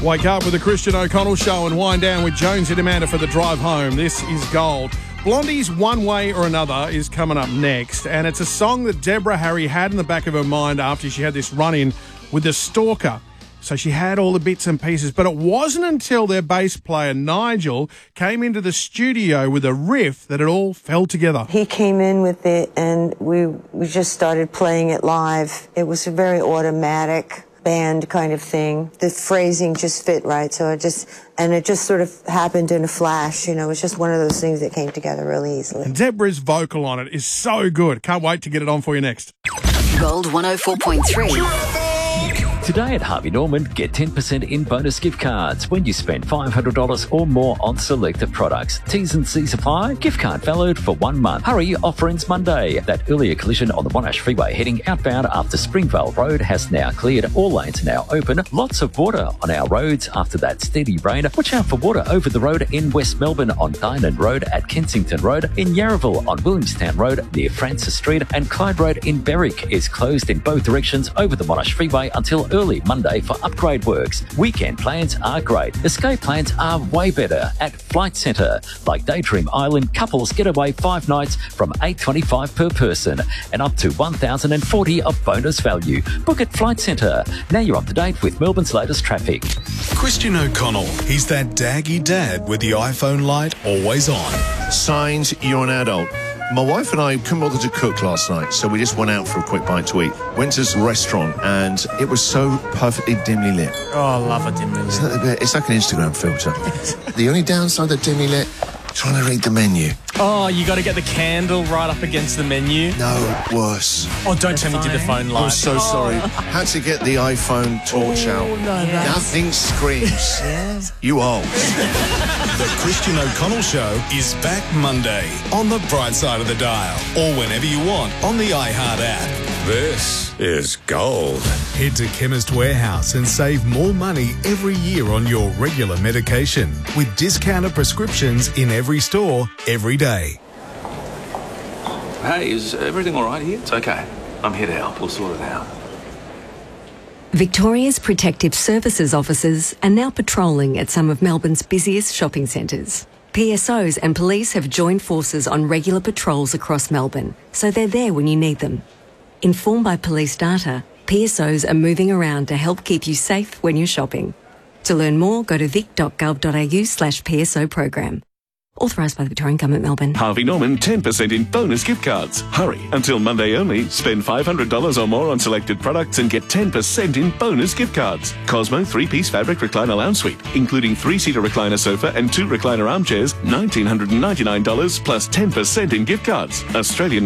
Wake up with the Christian O'Connell Show and wind down with Jonesy and Amanda for the drive home. This is gold. Blondie's One Way or Another is coming up next, and it's a song that Deborah Harry had in the back of her mind after she had this run-in with the stalker. So she had all the bits and pieces, but it wasn't until their bass player, Nigel, came into the studio with a riff that it all fell together. He came in with it, and we just started playing it live. It was a very automatic band kind of thing. The phrasing just fit right, so it just sort of happened in a flash. You know, it's just one of those things that came together really easily. And Deborah's vocal on it is so good. Can't wait to get it on for you next. Gold 104.3. Today at Harvey Norman, get 10% in bonus gift cards when you spend $500 or more on selected products. T's and C's apply. Gift card valid for 1 month. Hurry, offer ends Monday. That earlier collision on the Monash Freeway heading outbound after Springvale Road has now cleared. All lanes are now open. Lots of water on our roads after that steady rain. Watch out for water over the road in West Melbourne on Dynon Road at Kensington Road, in Yarraville on Williamstown Road near Francis Street, and Clyde Road in Berwick is closed in both directions over the Monash Freeway until early Monday for upgrade works. Weekend plans are great. Escape plans are way better at Flight Centre. Like Daydream Island, couples get away 5 nights from $825 per person and up to $1,040 of bonus value. Book at Flight Centre. Now you're up to date with Melbourne's latest traffic. Christian O'Connell. He's that daggy dad with the iPhone light always on. Signs you're an adult. My wife and I couldn't bother to cook last night, so we just went out for a quick bite to eat. Went to this restaurant, and it was so perfectly dimly lit. Oh, I love a dimly lit. It's like an Instagram filter. The only downside of dimly lit, trying to read the menu. Oh, you got to get the candle right up against the menu. No, worse. Oh, don't tell me you did the phone light. I'm so sorry. Had to get the iPhone torch out. No, Nothing screams. You old. The Christian O'Connell Show is back Monday on the bright side of the dial or whenever you want on the iHeart app. This is gold. Head to Chemist Warehouse and save more money every year on your regular medication with discounted prescriptions in every store, every day. Hey, is everything all right here? It's okay. I'm here to help. We'll sort it out. Victoria's Protective Services officers are now patrolling at some of Melbourne's busiest shopping centres. PSOs and police have joined forces on regular patrols across Melbourne, so they're there when you need them. Informed by police data, PSOs are moving around to help keep you safe when you're shopping. To learn more, go to vic.gov.au/PSO program. Authorised by the Victorian Government, Melbourne. Harvey Norman 10% in bonus gift cards. Hurry, until Monday only. Spend $500 or more on selected products and get 10% in bonus gift cards. Cosmo 3-piece fabric recliner lounge suite, including 3-seater recliner sofa and 2 recliner armchairs, $1,999 plus 10% in gift cards. Australian